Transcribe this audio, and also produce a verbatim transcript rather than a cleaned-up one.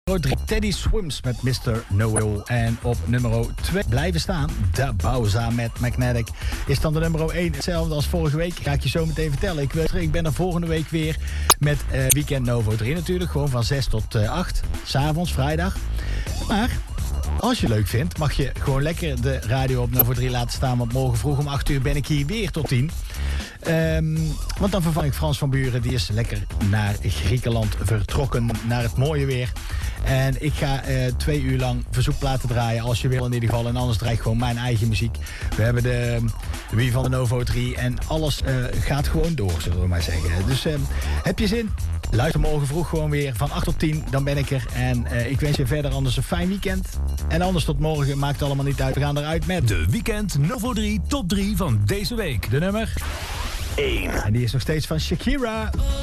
drie Teddy Swims met mister No-Will. En op nummer twee blijven staan. Da Bauza met Magnetic. Is dan de nummer één hetzelfde als vorige week? Ga ik je zo meteen vertellen. Ik, weet, ik ben er volgende week weer met uh, Weekend Novo drie natuurlijk. Gewoon van zes tot acht. 's Avonds, vrijdag. Maar als je leuk vindt, mag je gewoon lekker de radio op Novo drie laten staan. Want morgen vroeg om acht uur ben ik hier weer tot tien. Um, want dan vervang ik Frans van Buren. Die is lekker naar Griekenland vertrokken. Naar het mooie weer. En ik ga uh, twee uur lang verzoekplaten draaien. Als je wil in ieder geval. En anders draai ik gewoon mijn eigen muziek. We hebben de, de Wie van de Novo drie. En alles uh, gaat gewoon door, zullen we maar zeggen. Dus uh, heb je zin? Luister morgen vroeg gewoon weer van acht tot tien. Dan ben ik er. En uh, ik wens je verder anders een fijn weekend. En anders tot morgen. Maakt allemaal niet uit. We gaan eruit met de Weekend Novo drie top drie van deze week. De nummer één. En die is nog steeds van Shakira.